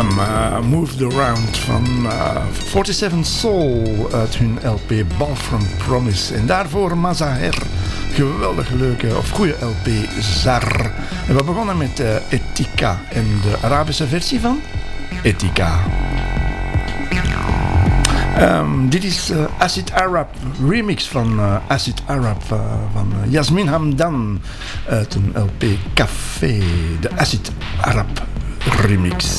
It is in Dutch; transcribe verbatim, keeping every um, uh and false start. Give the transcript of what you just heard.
Them uh, Moved Around van uh, forty-seven Soul uit hun L P Ball From Promise. En daarvoor Mazaher. Geweldig leuke of goede L P Zar. En we begonnen met uh, Etika en de Arabische versie van Etika. Um, dit is uh, Acid Arab remix van uh, Acid Arab uh, van uh, Yasmin Hamdan uit een L P Café. De Acid Arab remix.